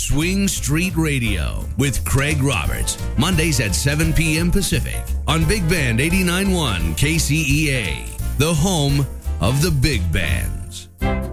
Swing Street Radio with Craig Roberts. Mondays at 7 p.m. Pacific on Big Band 89.1 KCEA, the home of the big bands.